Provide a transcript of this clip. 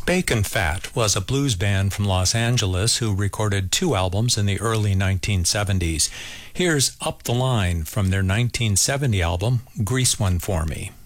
Bacon Fat was a blues band from Los Angeles who recorded 2 albums in the early 1970s. Here's Up the Line from their 1970 album, Grease One For Me.